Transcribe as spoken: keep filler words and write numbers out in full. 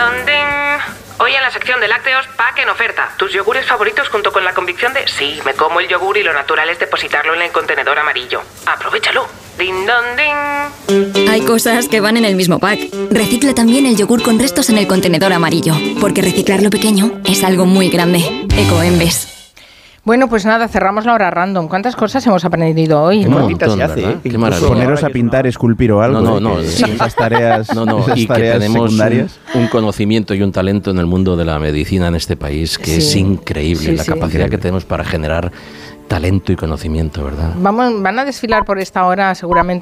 don, ding. Hoy en la sección de lácteos, pack en oferta. Tus yogures favoritos junto con la convicción de sí, me como el yogur y lo natural es depositarlo en el contenedor amarillo. Aprovechalo. Din don, ding. Hay cosas que van en el mismo pack. Recicla también el yogur con restos en el contenedor amarillo, porque reciclar lo pequeño es algo muy grande. Ecoembes. Bueno, pues nada, cerramos la hora random. ¿Cuántas cosas hemos aprendido hoy? Qué ¿no? montón, se hace, ¿verdad? ¿eh? Qué Incluso maravilla. poneros a pintar, esculpir o algo. No, no, ¿eh? no, Que sí. esas tareas, No, no, esas y que tareas tenemos secundarias. un, un conocimiento y un talento en el mundo de la medicina en este país que Sí. es increíble, Sí, la sí. capacidad que tenemos para generar talento y conocimiento, ¿verdad? Vamos, van a desfilar por esta hora seguramente